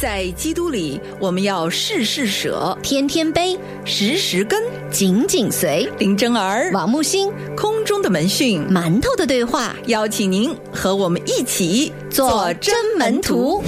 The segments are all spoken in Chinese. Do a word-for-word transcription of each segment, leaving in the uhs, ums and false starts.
在基督里，我们要事事舍， 天天悲， 时时跟， 紧紧随。 林真儿、 王木星， 空中的门讯， 馒头的对话， 邀请您和我们一起做真门徒。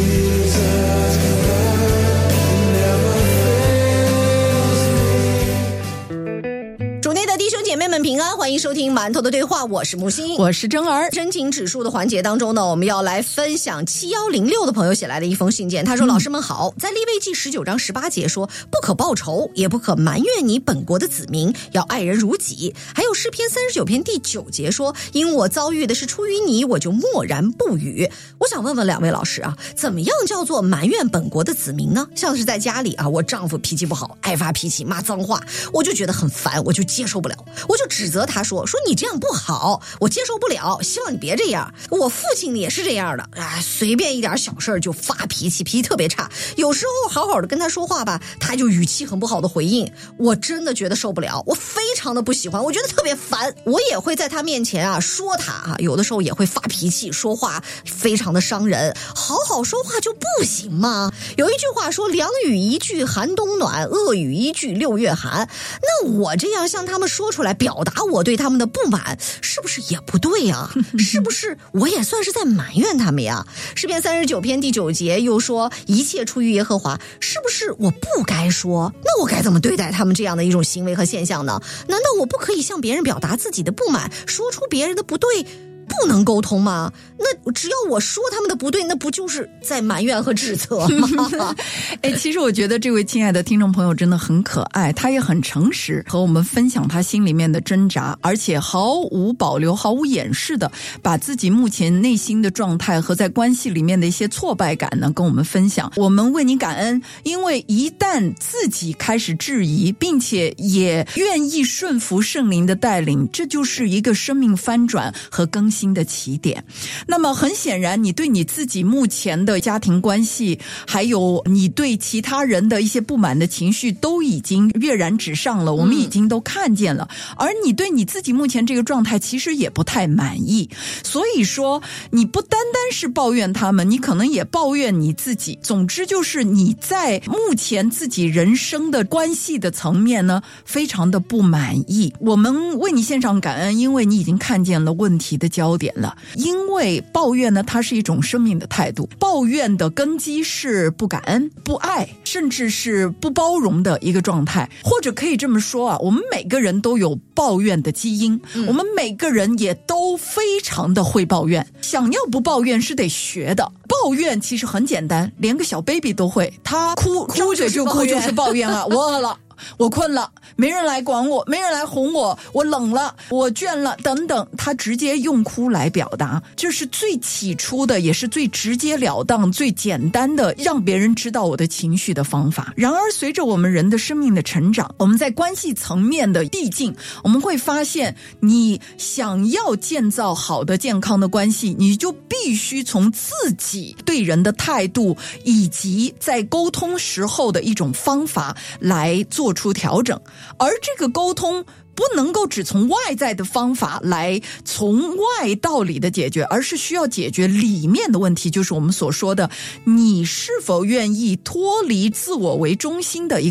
主内的弟兄姐妹们平安，欢迎收听馒头的对话，我是木星， 我是真儿。 真情指数的环节当中呢，我们要来分享七一零六的朋友写来的一封信件。他说、嗯、老师们好，在利未记十九章十八节说，不可报仇，也不可埋怨你本国的子民，要爱人如己。还有诗篇三十九篇第九节说，因我遭遇的是出于你，我就默然不语。我想问问两位老师啊，怎么样叫做埋怨本国的子民呢？像是在家里啊，我丈夫脾气不好，爱发脾气，骂脏话，我就觉得很烦，我就接受不了，我就指责他说说你这样不好，我接受不了，希望你别这样。我父亲也是这样的，哎，随便一点小事就发脾气，脾气特别差。有时候好好的跟他说话吧，他就语气很不好的回应，我真的觉得受不了，我非常的不喜欢，我觉得特别烦。我也会在他面前啊说他啊，有的时候也会发脾气，说话非常的伤人。好好说话就不行吗？有一句话说，凉语一句寒冬暖，恶语一句六月寒。那我这样向他们说出来，表达我对他们的不满，是不是也不对啊？是不是我也算是在埋怨他们呀？诗篇三十九篇第九节又说，一切出于耶和华，是不是我不该说？那我该怎么对待他们这样的一种行为和现象呢？难道我不可以向别人表达自己的不满，说出别人的不对，不能沟通吗？那只要我说他们的不对，那不就是在埋怨和指责吗？ 哎，其实我觉得这位亲爱的听众朋友真的很可爱，他也很诚实，和我们分享他心里面的挣扎，而且毫无保留毫无掩饰的把自己目前内心的状态和在关系里面的一些挫败感呢跟我们分享。我们为你感恩，因为一旦自己开始质疑，并且也愿意顺服圣灵的带领，这就是一个生命翻转和更新的起点。那么很显然，你对你自己目前的家庭关系，还有你对其他人的一些不满的情绪都已经跃然纸上了，我们已经都看见了、嗯、而你对你自己目前这个状态其实也不太满意，所以说你不单单是抱怨他们，你可能也抱怨你自己。总之就是你在目前自己人生的关系的层面呢非常的不满意。我们为你献上感恩，因为你已经看见了问题的焦点了。因为抱怨呢，它是一种生命的态度，抱怨的根基是不感恩、不爱，甚至是不包容的一个状态。或者可以这么说啊，我们每个人都有抱怨的基因、嗯、我们每个人也都非常的会抱怨，想要不抱怨是得学的。抱怨其实很简单，连个小 baby 都会，他哭哭着就哭就是抱怨啊，我饿了，我困了，没人来管我，没人来哄我，我冷了，我倦了等等，他直接用哭来表达，这是最起初的，也是最直截了当最简单的让别人知道我的情绪的方法。然而随着我们人的生命的成长，我们在关系层面的递进，我们会发现你想要建造好的健康的关系，你就必须从自己对人的态度以及在沟通时候的一种方法来做出调整。而这个沟通不能够只从外在的方法来从外到里的解决，而是需要解决里面的问题，就是我们所说的你是否愿意脱离自我为中心的一个